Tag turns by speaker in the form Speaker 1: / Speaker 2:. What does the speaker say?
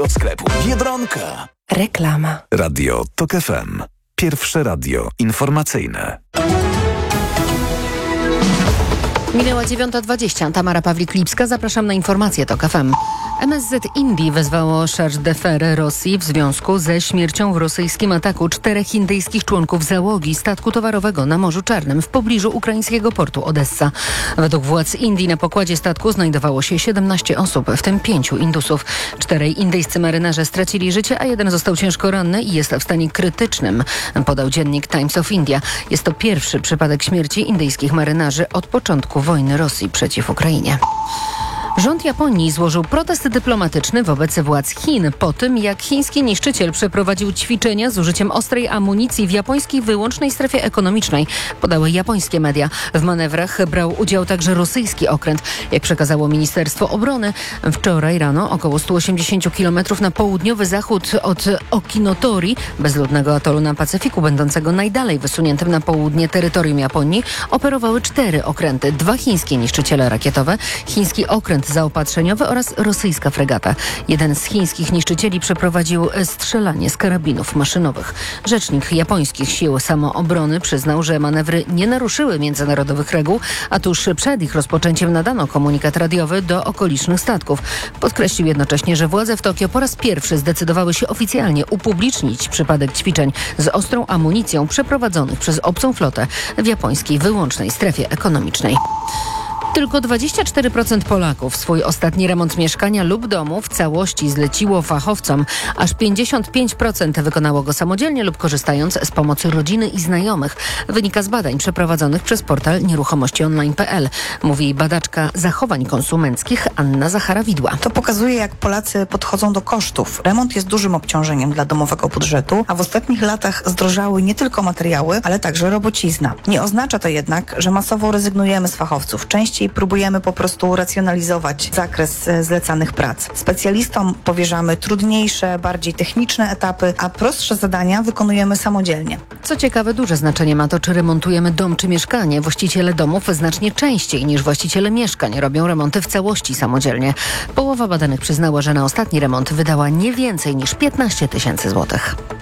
Speaker 1: Do sklepu Biedronka.
Speaker 2: Reklama.
Speaker 1: Radio TOK FM. Pierwsze radio informacyjne.
Speaker 2: Minęła 9:20. Tamara Pawlik-Lipska. Zapraszam na informacje TOK FM. MSZ Indii wezwało Charge d'Affaires Rosji w związku ze śmiercią w rosyjskim ataku 4 indyjskich członków załogi statku towarowego na Morzu Czarnym w pobliżu ukraińskiego portu Odessa. Według władz Indii na pokładzie statku znajdowało się 17 osób, w tym 5 Indusów. 4 indyjscy marynarze stracili życie, a 1 został ciężko ranny i jest w stanie krytycznym, podał dziennik Times of India. Jest to pierwszy przypadek śmierci indyjskich marynarzy od początku wojny Rosji przeciw Ukrainie. Rząd Japonii złożył protest dyplomatyczny wobec władz Chin po tym, jak chiński niszczyciel przeprowadził ćwiczenia z użyciem ostrej amunicji w japońskiej wyłącznej strefie ekonomicznej, podały japońskie media. W manewrach brał udział także rosyjski okręt. Jak przekazało Ministerstwo Obrony, wczoraj rano około 180 km na południowy zachód od Okinotori, bezludnego atolu na Pacyfiku, będącego najdalej wysuniętym na południe terytorium Japonii, operowały 4 okręty, 2 chińskie niszczyciele rakietowe, chiński okręt zaopatrzeniowy oraz rosyjska fregata. Jeden z chińskich niszczycieli przeprowadził strzelanie z karabinów maszynowych. Rzecznik japońskich sił samoobrony przyznał, że manewry nie naruszyły międzynarodowych reguł, a tuż przed ich rozpoczęciem nadano komunikat radiowy do okolicznych statków. Podkreślił jednocześnie, że władze w Tokio po raz pierwszy zdecydowały się oficjalnie upublicznić przypadek ćwiczeń z ostrą amunicją przeprowadzonych przez obcą flotę w japońskiej wyłącznej strefie ekonomicznej. Tylko 24% Polaków swój ostatni remont mieszkania lub domu w całości zleciło fachowcom. Aż 55% wykonało go samodzielnie lub korzystając z pomocy rodziny i znajomych. Wynika z badań przeprowadzonych przez portal nieruchomościonline.pl. Mówi badaczka zachowań konsumenckich Anna Zachara-Widła.
Speaker 3: To pokazuje, jak Polacy podchodzą do kosztów. Remont jest dużym obciążeniem dla domowego budżetu, a w ostatnich latach zdrożały nie tylko materiały, ale także robocizna. Nie oznacza to jednak, że masowo rezygnujemy z fachowców. Częściej próbujemy po prostu racjonalizować zakres zlecanych prac. Specjalistom powierzamy trudniejsze, bardziej techniczne etapy, a prostsze zadania wykonujemy samodzielnie.
Speaker 2: Co ciekawe, duże znaczenie ma to, czy remontujemy dom czy mieszkanie. Właściciele domów znacznie częściej niż właściciele mieszkań robią remonty w całości samodzielnie. Połowa badanych przyznała, że na ostatni remont wydała nie więcej niż 15 000 złotych.